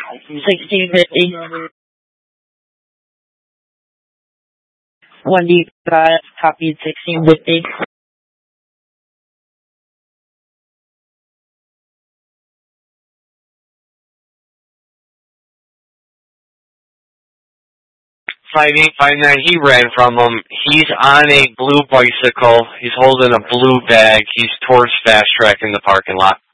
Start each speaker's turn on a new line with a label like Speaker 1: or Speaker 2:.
Speaker 1: 1650. 1D5, copied 1650.
Speaker 2: Five eight five nine. He ran from him. He's on a blue bicycle. He's holding a blue bag. He's towards Fast Track in the parking lot.